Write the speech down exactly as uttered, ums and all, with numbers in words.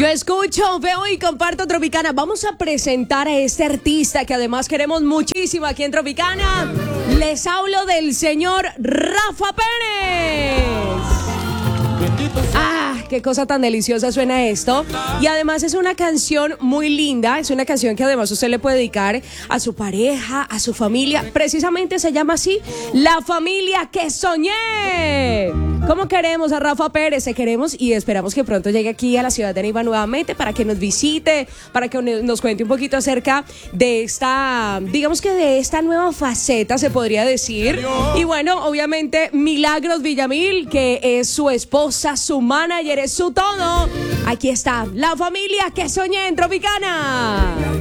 Yo escucho, veo y comparto Tropicana. Vamos a presentar a este artista que además queremos muchísimo aquí en Tropicana. Les hablo del señor Rafa Pérez. Ah, qué cosa tan deliciosa suena esto. Y además es una canción muy linda. Es una canción que además usted le puede dedicar a su pareja, a su familia. Precisamente se llama así, La Familia que Soñé. ¿Cómo queremos a Rafa Pérez? Te queremos y esperamos que pronto llegue aquí a la ciudad de Neiva nuevamente para que nos visite, para que nos cuente un poquito acerca de esta, digamos que de esta nueva faceta, se podría decir. Y bueno, obviamente Milagros Villamil, que es su esposa, su manager, es su todo. Aquí está La Familia que Soñé en Tropicana.